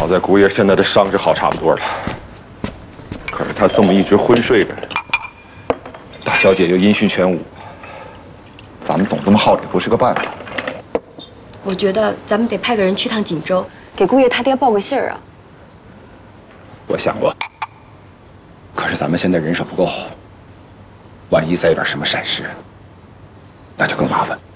好在姑爷现在的伤是好差不多了，可是他这么一直昏睡着，大小姐又音讯全无，咱们总这么耗着也不是个办法。 我觉得咱们得派个人去趟锦州，给姑爷他爹报个信儿啊。 我想过，可是咱们现在人手不够，万一再有点什么闪失，那就更麻烦。